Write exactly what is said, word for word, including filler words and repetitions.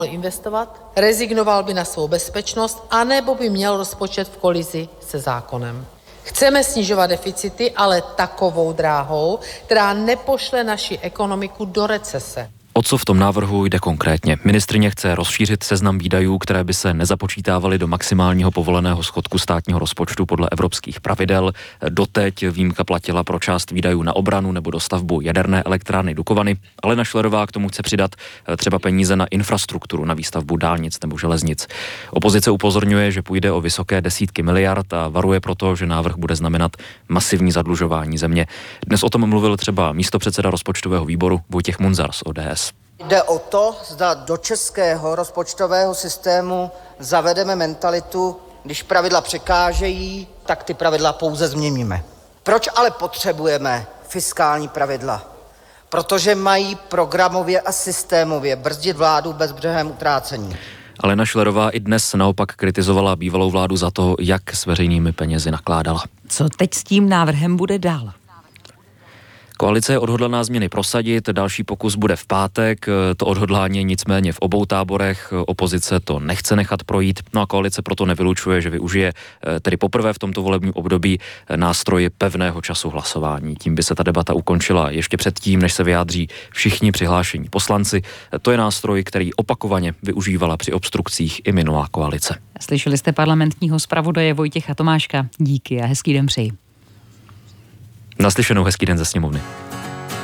investovat, rezignoval by na svou bezpečnost, anebo by měl rozpočet v kolizi se zákonem. Chceme snižovat deficity, ale takovou dráhou, která nepošle naši ekonomiku do recese. O co v tom návrhu jde konkrétně? Ministryně chce rozšířit seznam výdajů, které by se nezapočítávaly do maximálního povoleného schodku státního rozpočtu podle evropských pravidel. Doteď výjimka platila pro část výdajů na obranu nebo dostavbu jaderné elektrárny Dukovany. Alena Schillerová k tomu chce přidat třeba peníze na infrastrukturu, na výstavbu dálnic nebo železnic. Opozice upozorňuje, že půjde o vysoké desítky miliard a varuje proto, že návrh bude znamenat masivní zadlužování země. Dnes o tom mluvil třeba místopředseda rozpočtového výboru Vojtěch Munzar z O D S. Jde o to, zda do českého rozpočtového systému zavedeme mentalitu, když pravidla překážejí, tak ty pravidla pouze změníme. Proč ale potřebujeme fiskální pravidla? Protože mají programově a systémově brzdit vládu bezbřehém utrácení. Alena Schillerová i dnes naopak kritizovala bývalou vládu za to, jak s veřejnými penězi nakládala. Co teď s tím návrhem bude dál? Koalice je odhodlaná změny prosadit, další pokus bude v pátek, to odhodlání je nicméně v obou táborech, opozice to nechce nechat projít, no a koalice proto nevylučuje, že využije tedy poprvé v tomto volebním období nástroj pevného času hlasování. Tím by se ta debata ukončila ještě předtím, než se vyjádří všichni přihlášení poslanci. To je nástroj, který opakovaně využívala při obstrukcích i minulá koalice. Slyšeli jste parlamentního zpravodaje Vojtěcha Tomáška. Díky a hezký den přeji. Naslyšenou, hezký den ze sněmovny.